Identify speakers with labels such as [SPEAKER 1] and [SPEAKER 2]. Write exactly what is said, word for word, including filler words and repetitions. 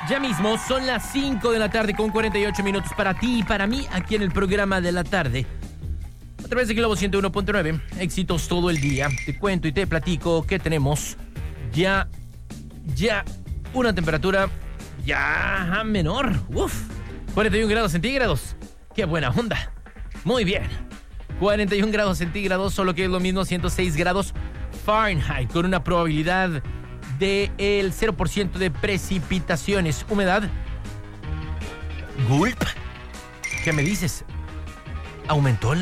[SPEAKER 1] Ya mismo son las cinco de la tarde con cuarenta y ocho minutos para ti y para mí aquí en el programa de la tarde. A través de Globo ciento uno punto nueve, éxitos todo el día. Te cuento y te platico que tenemos ya, ya una temperatura ya menor. Uf, cuarenta y un grados centígrados. Qué buena onda. Muy bien. cuarenta y un grados centígrados, solo que es lo mismo, ciento seis grados Fahrenheit, con una probabilidad del cero por ciento de precipitaciones. Humedad. Gulp. ¿Qué me dices? ¿Aumentó la